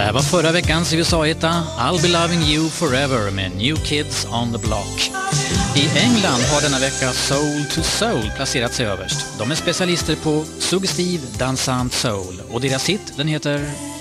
Det här var förra veckans USA-hitta I'll be loving you forever med New Kids on the Block. I England har denna vecka Soul to Soul placerat sig överst. De är specialister på suggestiv, dansant soul och deras hit den heter